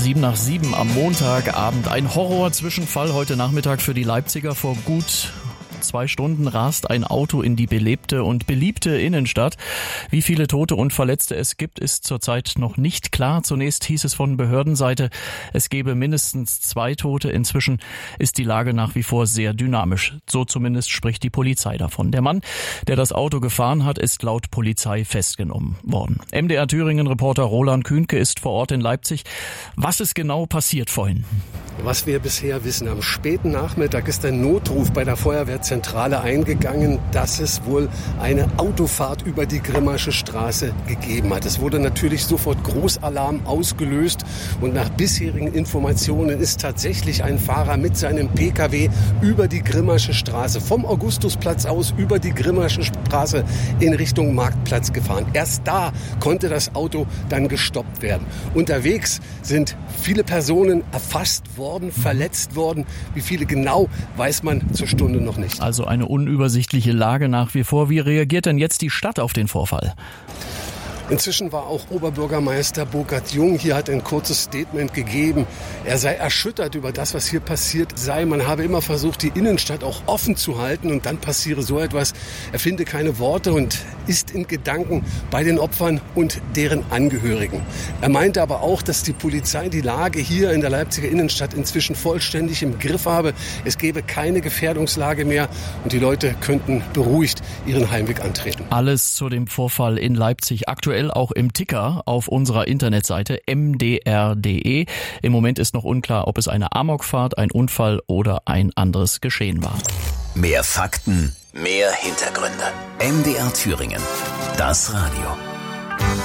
7:07 am Montagabend. Ein Horrorzwischenfall heute Nachmittag für die Leipziger. Vor gut 2 Stunden rast ein Auto in die belebte und beliebte Innenstadt. Wie viele Tote und Verletzte es gibt, ist zurzeit noch nicht klar. Zunächst hieß es von Behördenseite, es gebe mindestens 2 Tote. Inzwischen ist die Lage nach wie vor sehr dynamisch. So zumindest spricht die Polizei davon. Der Mann, der das Auto gefahren hat, ist laut Polizei festgenommen worden. MDR Thüringen-Reporter Roland Kühnke ist vor Ort in Leipzig. Was ist genau passiert vorhin? Was wir bisher wissen, am späten Nachmittag ist ein Notruf bei der Feuerwehrzentrale eingegangen, dass es wohl eine Autofahrt über die Grimmasche Straße gegeben hat. Es wurde natürlich sofort Großalarm ausgelöst und nach bisherigen Informationen ist tatsächlich ein Fahrer mit seinem Pkw über die Grimmasche Straße, vom Augustusplatz aus über die Grimmasche Straße in Richtung Marktplatz gefahren. Erst da konnte das Auto dann gestoppt werden. Unterwegs sind viele Personen erfasst worden, verletzt worden. Wie viele genau, weiß man zur Stunde noch nicht. Also eine unübersichtliche Lage nach wie vor. Wie reagiert denn jetzt die Stadt auf den Vorfall? Inzwischen war auch Oberbürgermeister Burkhard Jung hier, hat ein kurzes Statement gegeben. Er sei erschüttert über das, was hier passiert sei. Man habe immer versucht, die Innenstadt auch offen zu halten und dann passiere so etwas. Er finde keine Worte und ist in Gedanken bei den Opfern und deren Angehörigen. Er meinte aber auch, dass die Polizei die Lage hier in der Leipziger Innenstadt inzwischen vollständig im Griff habe. Es gebe keine Gefährdungslage mehr und die Leute könnten beruhigt ihren Heimweg antreten. Alles zu dem Vorfall in Leipzig aktuell auch im Ticker auf unserer Internetseite mdr.de. Im Moment ist noch unklar, ob es eine Amokfahrt, ein Unfall oder ein anderes Geschehen war. Mehr Fakten, mehr Hintergründe. MDR Thüringen. Das Radio.